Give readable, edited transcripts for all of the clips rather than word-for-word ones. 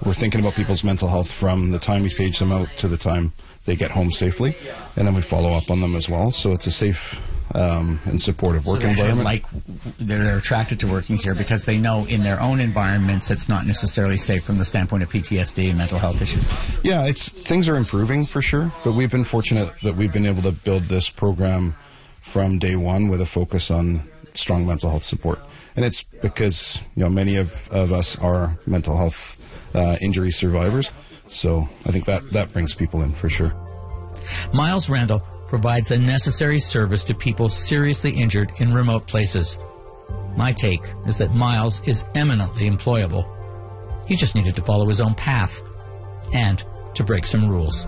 we're thinking about people's mental health from the time we page them out to the time they get home safely, and then we follow up on them as well. So it's a safe and supportive work environment. They're attracted to working here because they know in their own environments it's not necessarily safe from the standpoint of PTSD and mental health issues. Yeah, things are improving for sure, but we've been fortunate that we've been able to build this program from day one with a focus on strong mental health support. And it's because many of us are mental health injury survivors, so I think that brings people in for sure. Miles Randall provides a necessary service to people seriously injured in remote places. My take is that Miles is eminently employable. He just needed to follow his own path and to break some rules.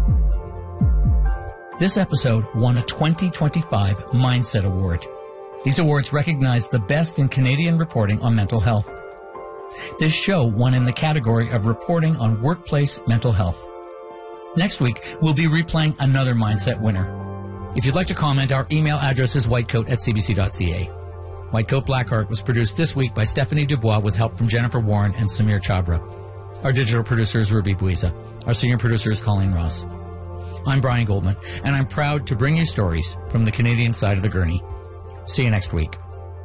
This episode won a 2025 Mindset Award. These awards recognize the best in Canadian reporting on mental health. This show won in the category of reporting on workplace mental health. Next week, we'll be replaying another Mindset winner. If you'd like to comment, our email address is whitecoat@cbc.ca. Whitecoat Blackheart was produced this week by Stephanie Dubois with help from Jennifer Warren and Samir Chabra. Our digital producer is Ruby Buiza. Our senior producer is Colleen Ross. I'm Brian Goldman, and I'm proud to bring you stories from the Canadian side of the gurney. See you next week.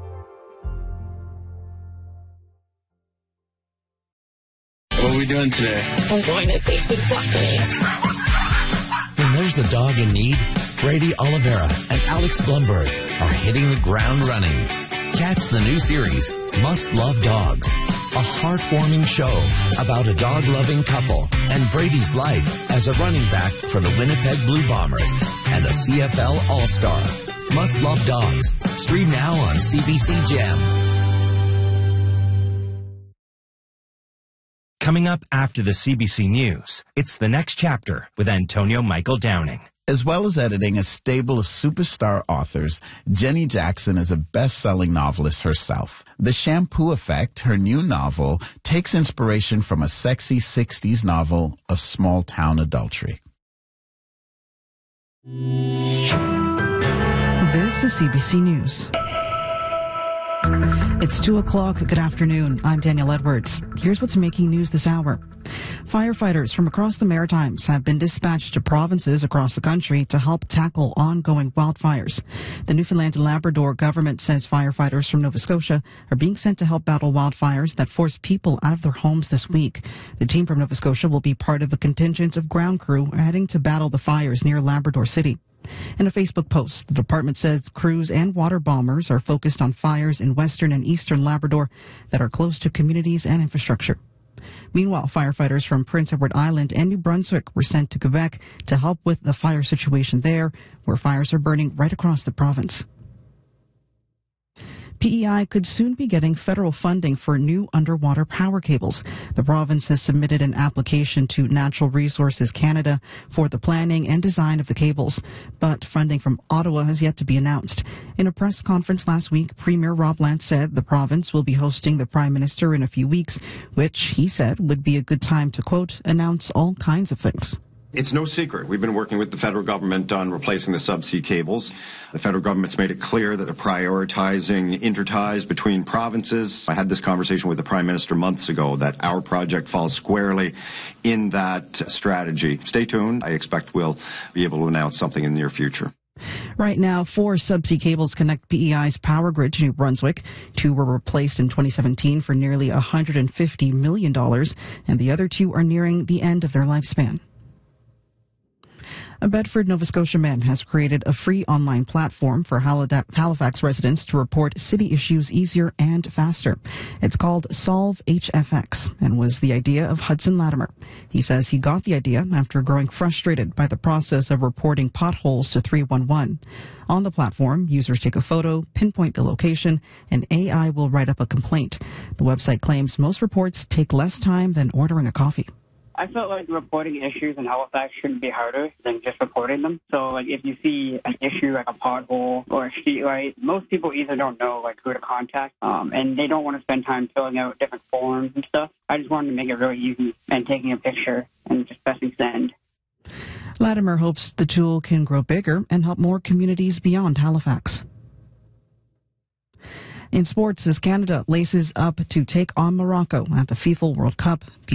What are we doing today? I'm going to save some puppies. When there's a dog in need, Brady Oliveira and Alex Blumberg are hitting the ground running. Catch the new series, Must Love Dogs, a heartwarming show about a dog-loving couple and Brady's life as a running back for the Winnipeg Blue Bombers and a CFL All-Star. Must Love Dogs. Stream now on CBC Gem. Coming up after the CBC News, it's The Next Chapter with Antonio Michael Downing. As well as editing a stable of superstar authors, Jenny Jackson is a best-selling novelist herself. The Shampoo Effect, her new novel, takes inspiration from a sexy 60s novel of small-town adultery. This is CBC News. It's 2 o'clock. Good afternoon. I'm Danielle Edwards. Here's what's making news this hour. Firefighters from across the Maritimes have been dispatched to provinces across the country to help tackle ongoing wildfires. The Newfoundland and Labrador government says firefighters from Nova Scotia are being sent to help battle wildfires that forced people out of their homes this week. The team from Nova Scotia will be part of a contingent of ground crew heading to battle the fires near Labrador City. In a Facebook post, the department says crews and water bombers are focused on fires in western and eastern Labrador that are close to communities and infrastructure. Meanwhile, firefighters from Prince Edward Island and New Brunswick were sent to Quebec to help with the fire situation there, where fires are burning right across the province. PEI could soon be getting federal funding for new underwater power cables. The province has submitted an application to Natural Resources Canada for the planning and design of the cables, but funding from Ottawa has yet to be announced. In a press conference last week, Premier Rob Lance said the province will be hosting the Prime Minister in a few weeks, which he said would be a good time to, quote, announce all kinds of things. It's no secret. We've been working with the federal government on replacing the subsea cables. The federal government's made it clear that they're prioritizing interties between provinces. I had this conversation with the Prime Minister months ago that our project falls squarely in that strategy. Stay tuned. I expect we'll be able to announce something in the near future. Right now, 4 subsea cables connect PEI's power grid to New Brunswick. 2 were replaced in 2017 for nearly $150 million, and the other 2 are nearing the end of their lifespan. A Bedford, Nova Scotia man has created a free online platform for Halifax residents to report city issues easier and faster. It's called Solve HFX and was the idea of Hudson Latimer. He says he got the idea after growing frustrated by the process of reporting potholes to 311. On the platform, users take a photo, pinpoint the location, and AI will write up a complaint. The website claims most reports take less time than ordering a coffee. I felt like reporting issues in Halifax shouldn't be harder than just reporting them. So, like, if you see an issue like a pothole or a streetlight, most people either don't know, like, who to contact, and they don't want to spend time filling out different forms and stuff. I just wanted to make it really easy and taking a picture and just pressing send. Latimer hopes the tool can grow bigger and help more communities beyond Halifax. In sports, as Canada laces up to take on Morocco at the FIFA World Cup,